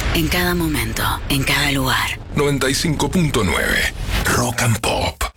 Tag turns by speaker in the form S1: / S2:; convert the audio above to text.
S1: En cada momento, en cada lugar.
S2: 95.9 Rock and Pop.